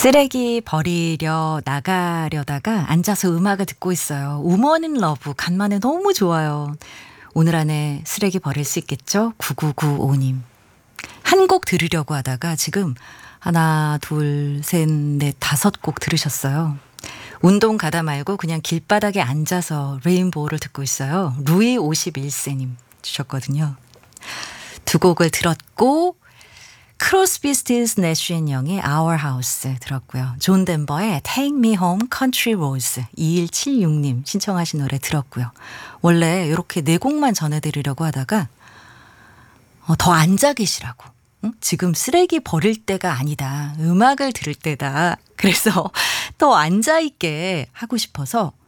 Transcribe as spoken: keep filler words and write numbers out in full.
쓰레기 버리려 나가려다가 앉아서 음악을 듣고 있어요. 우먼 인 러브 간만에 너무 좋아요. 오늘 안에 쓰레기 버릴 수 있겠죠? 구구구오 님. 한 곡 들으려고 하다가 지금 하나, 둘, 셋, 넷, 다섯 곡 들으셨어요. 운동 가다 말고 그냥 길바닥에 앉아서 레인보우를 듣고 있어요. 루이 오십일 세님 주셨거든요. 두 곡을 들었고 크로스비, 스틸스, 내쉬 앤 영의 Our House 들었고요. 존 덴버의 Take Me Home Country Roads 이일칠육 님 신청하신 노래 들었고요. 원래 이렇게 네 곡만 전해드리려고 하다가 어, 더 앉아 계시라고. 응? 지금 쓰레기 버릴 때가 아니다. 음악을 들을 때다. 그래서 더 앉아있게 하고 싶어서